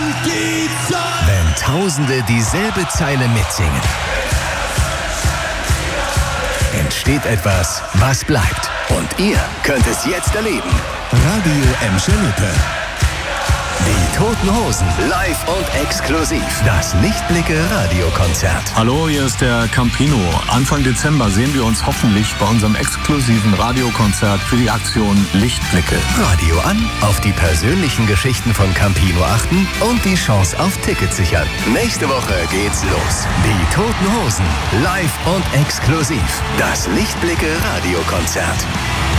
Und die Zeit! Wenn Tausende dieselbe Zeile mitsingen, entsteht etwas, was bleibt. Und ihr könnt es jetzt erleben. Radio Emscher Lippe. Die Toten Hosen, live und exklusiv. Das Lichtblicke-Radiokonzert. Hallo, hier ist der Campino. Anfang Dezember sehen wir uns hoffentlich bei unserem exklusiven Radiokonzert für die Aktion Lichtblicke. Radio an, auf die persönlichen Geschichten von Campino achten und die Chance auf Tickets sichern. Nächste Woche geht's los. Die Toten Hosen, live und exklusiv. Das Lichtblicke-Radiokonzert.